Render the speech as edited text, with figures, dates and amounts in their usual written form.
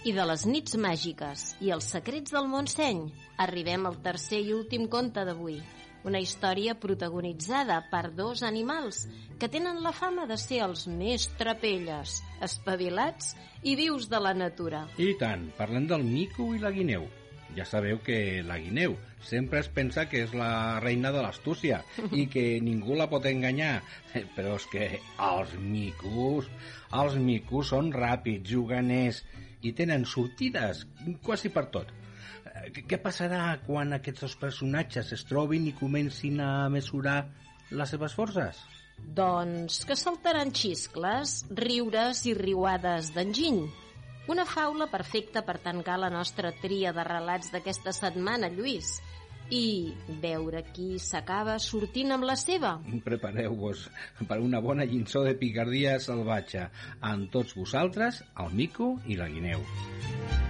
I de les nits màgiques i els secrets del Montseny arribem al tercer i últim conte d'avui. Una història protagonitzada per dos animals que tenen la fama de ser els més trapelles, espavilats i vius de la natura. I tant, parlem del mico i la guineu. Ja sabeu que la guineu sempre es pensa que és la reina de l'astúcia i que ningú la pot enganyar. Però és que els micos són ràpids, juganers i tenen sortides quasi per tot. Què passarà quan aquests dos personatges es trobin i comencin a mesurar les seves forces? Doncs que saltaran xiscles, riures i riuades d'enginy. Una faula perfecta per tancar la nostra tria de relats d'aquesta setmana, Lluís, i veure qui s'acaba sortint amb la seva. Prepareu-vos per una bona lliçó de picardia salvatge amb tots vosaltres, el mico i la guineu.